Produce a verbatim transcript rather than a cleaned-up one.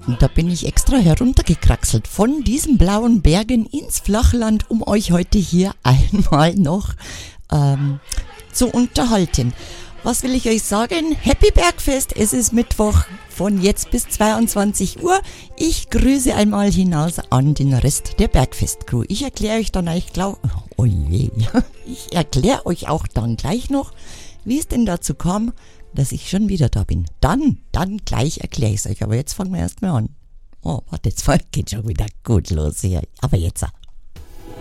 Und da bin ich extra heruntergekraxelt von diesen blauen Bergen ins Flachland, um euch heute hier einmal noch ähm, zu unterhalten. Was will ich euch sagen? Happy Bergfest, es ist Mittwoch von jetzt bis zweiundzwanzig Uhr. Ich grüße einmal hinaus an den Rest der Bergfest-Crew. Ich erkläre euch dann, ich glaube, oh je, ich erkläre euch auch dann gleich noch, wie es denn dazu kam, dass ich schon wieder da bin. Dann, dann gleich erkläre ich es euch. Aber jetzt fangen wir erst mal an. Oh, warte, jetzt geht schon wieder gut los hier. Aber jetzt.